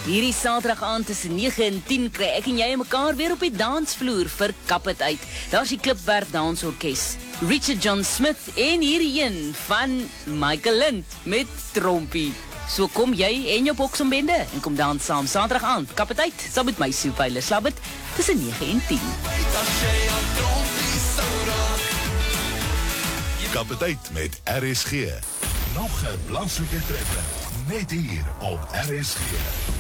Hierdie Saterdag aand tussen 9 en 10 kry ek en jy mekaar weer op die dansvloer vir Kap het uit. Daar is die Klipwerk Dansorkes, Richard John Smith en hierdie een van Michael Lind met trompie. So kom jy en jou boksombende en kom dans saam Saterdag aand. Kap het uit, saam met my Sue Slabbert tussen 9 en 10. Kap het uit met RSG. Nog 'n plaaslike treffer, net hier op RSG.